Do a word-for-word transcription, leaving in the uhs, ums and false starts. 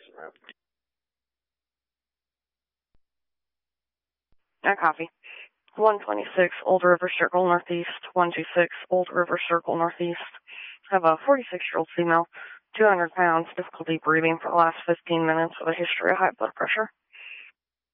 I copy. one twenty-six Old River Circle Northeast, one two six Old River Circle Northeast. Have a forty-six-year-old female, two hundred pounds, difficulty breathing for the last fifteen minutes with a history of high blood pressure.